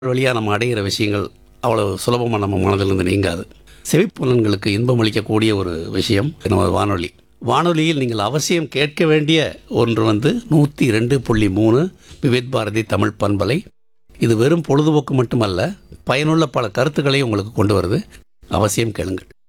வழியாக நம்ம அடையிற விஷயங்கள் அவ்வளோ சுலபமாக நம்ம மனதிலிருந்து நீங்காது. செவிப்புலன்களுக்கு இன்பம் அளிக்கக்கூடிய ஒரு விஷயம் நம்ம வானொலி. வானொலியில் நீங்கள் அவசியம் கேட்க வேண்டிய ஒன்று 102.3 விவித் பாரதி தமிழ் பண்பலை. இது வெறும் பொழுதுபோக்கு மட்டுமல்ல, பயனுள்ள பல கருத்துக்களை உங்களுக்கு கொண்டு வருது. அவசியம் கேளுங்கள்.